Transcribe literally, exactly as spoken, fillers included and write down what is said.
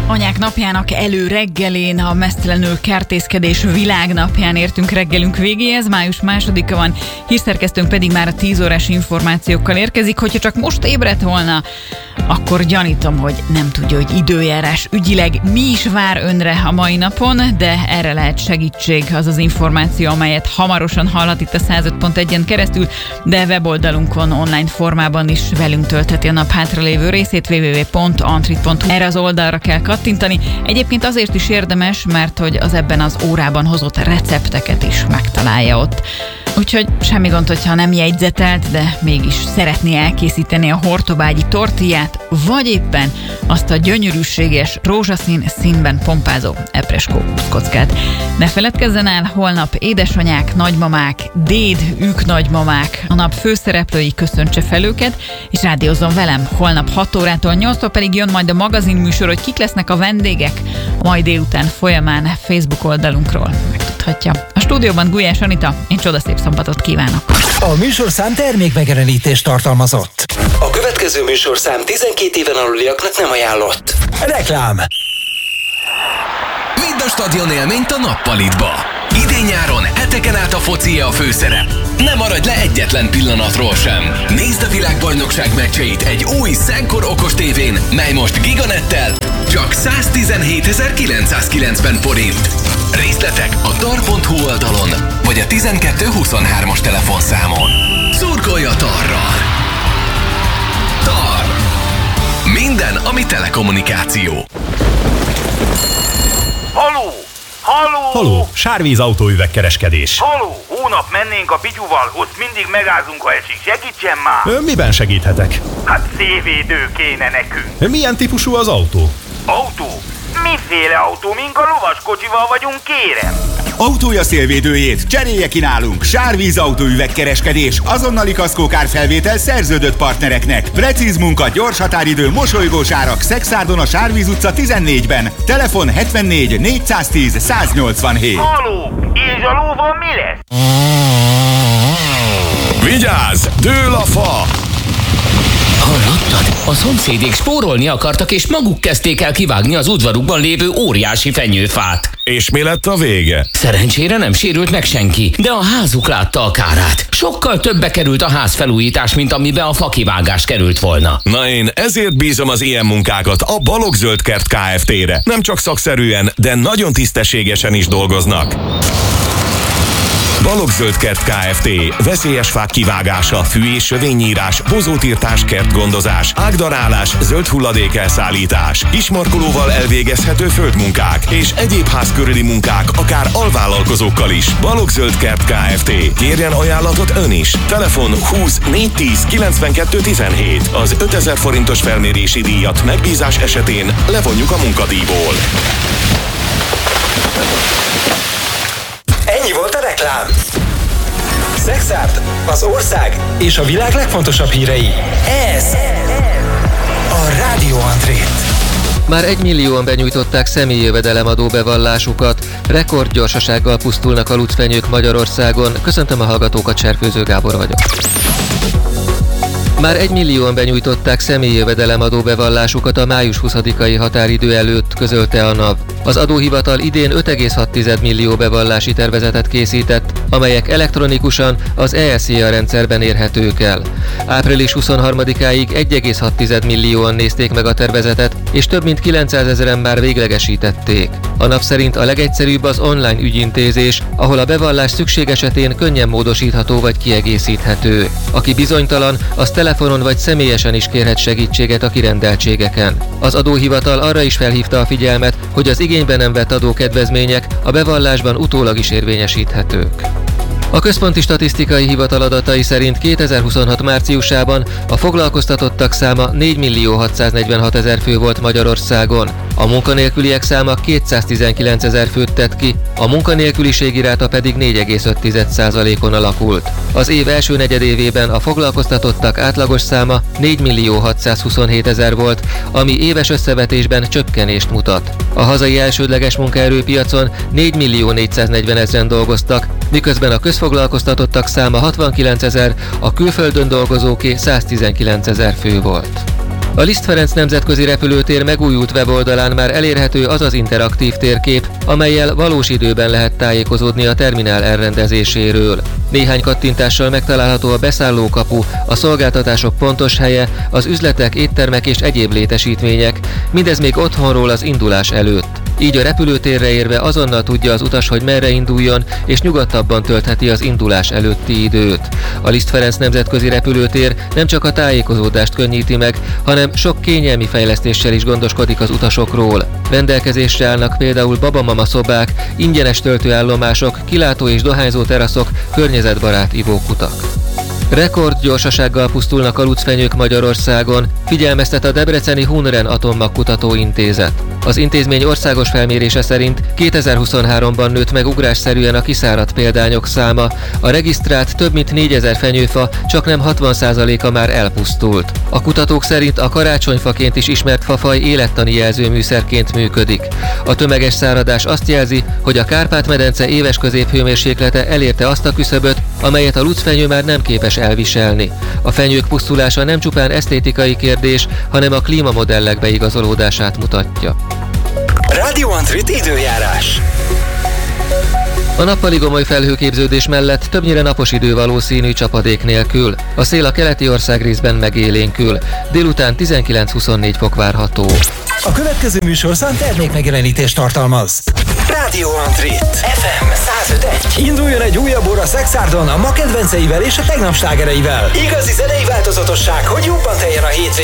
Anyák napjának elő reggelén, a meztelenül kertészkedés világnapján értünk reggelünk végéhez. Május másodika van, hírszerkesztőnk pedig már a tíz órás információkkal érkezik. Hogyha csak most ébredt volna, akkor gyanítom, hogy nem tudja, hogy időjárás ügyileg mi is vár önre a mai napon, de erre lehet segítség, az az információ, amelyet hamarosan hallhat itt a száz öt pont egyen keresztül, de weboldalunkon online formában is velünk töltheti a nap hátralévő részét, double-u double-u double-u pont antrit pont hu. Erre az oldalra kell kattintani. Egyébként azért is érdemes, mert hogy az ebben az órában hozott recepteket is megtalálja ott. Úgyhogy semmi gond, hogyha nem jegyzetelt, de mégis szeretné elkészíteni a hortobágyi tortillát, vagy éppen azt a gyönyörűséges rózsaszín színben pompázó epreskó kockát. Ne feledkezzen el, holnap édesanyák, nagymamák, déd, ők nagymamák, a nap főszereplői, köszöntse fel őket, és rádiózzon velem holnap hat órától nyolctól pedig jön majd a magazin műsor, hogy kik lesznek a vendégek, majd délután folyamán Facebook oldalunkról megtudhatja. A stúdióban Gulyás Anita, én csodaszép szombatot kívánok! A műsorszám termékmegjelenítést tartalmazott. A következő műsorszám tizenkét éven aluliaknak nem ajánlott. Reklám. Vidd a stadion élményt a nappalitba. Idén-nyáron heteken át a foci a főszerep. Ne maradj le egyetlen pillanatról sem. Nézd a világbajnokság meccseit egy új Szenkor okos tévén, mely most Giganettel csak száztizenhétezer-kilencszázkilencven forint. Részletek a tar pont hu oldalon, vagy a tizenkettő huszonhármas telefonszámon. Szurkolj a Tarral! Tar. Minden, ami telekommunikáció. Haló! Haló! Haló, Sárvíz autóüvegkereskedés. Haló! Hónap mennénk a Pityuval, ott mindig megázunk, ha esik. Segítsen már! Ön miben segíthetek? Hát szélvédő kéne nekünk. Milyen típusú az autó? Autó? Miféle autó? Mink a lovaskocsival vagyunk, kérem? Autója szélvédőjét cserélje ki nálunk. Sárvíz autóüvegkereskedés. Azonnali kaszkókárfelvétel szerződött partnereknek. Precíz munka, gyors határidő, mosolygós árak. Szexárdon a Sárvíz utca tizennégyben. Telefon hetvennégy négyszáztíz száznyolcvanhét. Haló! És a lóval mi lesz? Vigyázz! Dől a fa! Hallottad? A szomszédék spórolni akartak, és maguk kezdték el kivágni az udvarukban lévő óriási fenyőfát. És mi lett a vége? Szerencsére nem sérült meg senki, de a házuk látta a kárát. Sokkal többe került a ház felújítás, mint amibe a fakivágás került volna. Na, én ezért bízom az ilyen munkákat a Balogh-Zöldkert Kft-re. Nem csak szakszerűen, de nagyon tisztességesen is dolgoznak. Balogh-Zöldkert Kft. Veszélyes fák kivágása, fű- és sövényírás, bozótírtás, kertgondozás, ágdarálás, zöld hulladék elszállítás, kismarkolóval elvégezhető földmunkák és egyéb ház körüli munkák, akár alvállalkozókkal is. Balogh-Zöldkert Kft. Kérjen ajánlatot ön is. Telefon húsz négyszáz kilencvenkettő tizenhét. Az ötezer forintos felmérési díjat megbízás esetén levonjuk a munkadíjból. Ennyi volt a reklám. Szexárd, az ország és a világ legfontosabb hírei. Ez a Rádió Antrét. Már egymillióan benyújtották személyi jövedelemadó bevallásukat. Rekordgyorsasággal pusztulnak a lucfenyők Magyarországon. Köszöntöm a hallgatókat, Cserkőző Gábor vagyok. Már egymillióan benyújtották személyi jövedelemadó bevallásukat a május huszadikai határidő előtt, közölte a NAV. Az adóhivatal idén öt egész hat millió bevallási tervezetet készített, amelyek elektronikusan az e es zé á rendszerben érhetők el. április huszonharmadikáig egy egész hat millióan nézték meg a tervezetet, és több mint kilencszázezren már véglegesítették. A NAV szerint a legegyszerűbb az online ügyintézés, ahol a bevallás szükség esetén könnyen módosítható vagy kiegészíthető. Aki bizonytalan, az telefonon vagy személyesen is kérhet segítséget a kirendeltségeken. Az adóhivatal arra is felhívta a figyelmet, hogy az igénybe nem vett adókedvezmények a bevallásban utólag is érvényesíthetők. A Központi Statisztikai Hivatal adatai szerint kétezer-huszonhat márciusában a foglalkoztatottak száma négymillió hatszáznegyvenhatezer fő volt Magyarországon. A munkanélküliek száma kétszáztizenkilencezer főt tett ki, a munkanélküliségi ráta pedig négy egész öt százalékon alakult. Az év első negyedévében a foglalkoztatottak átlagos száma négymillió hatszázhuszonhétezer volt, ami éves összevetésben csökkenést mutat. A hazai elsődleges munkaerőpiacon négymillió négyszáznegyvenezren dolgoztak, miközben a közfoglalkoztatottak száma hatvankilencezer, a külföldön dolgozóké száztizenkilencezer fő volt. A Liszt Ferenc nemzetközi repülőtér megújult weboldalán már elérhető az az interaktív térkép, amellyel valós időben lehet tájékozódni a terminál elrendezéséről. Néhány kattintással megtalálható a beszállókapu, a szolgáltatások pontos helye, az üzletek, éttermek és egyéb létesítmények, mindez még otthonról az indulás előtt. Így a repülőtérre érve azonnal tudja az utas, hogy merre induljon, és nyugodtabban töltheti az indulás előtti időt. A Liszt Ferenc nemzetközi repülőtér nem csak a tájékozódást könnyíti meg, hanem sok kényelmi fejlesztéssel is gondoskodik az utasokról. Rendelkezésre állnak például babamama szobák, ingyenes töltőállomások, kilátó és dohányzó teraszok, környezetbarát ivókutak. Rekordgyorsasággal pusztulnak a lucfenyők Magyarországon, figyelmeztet a debreceni Hunren Atommag Intézet. Az intézmény országos felmérése szerint kétezer-huszonháromban nőtt meg ugrásszerűen a kiszáradt példányok száma, a regisztrált több mint négyezer fenyőfa csaknem hatvan százaléka már elpusztult. A kutatók szerint a karácsonyfaként is ismert fafaj élettani jelzőműszerként működik. A tömeges száradás azt jelzi, hogy a Kárpát-medence éves középhőmérséklete elérte azt a küszöböt, amelyet a lucfenyő már nem képes elviselni. A fenyők pusztulása nem csupán esztétikai kérdés, hanem a klímamodellek beigazolódását mutatja. Radio Antrit időjárás. A nappali gomoly felhőképződés mellett többnyire napos idő valószínű csapadék nélkül. A szél a keleti országrészben megélénkül. Délután tizenkilenc-huszonnégy fok várható. A következő műsorszám termékmegjelenítést tartalmaz. Radio Antrit ef em száz öt egy. Induljon egy újabb óra Szexárdon a ma kedvenceivel és a tegnap slágereivel. Igazi zenei változatosság, hogy jobban teljen a hétvége.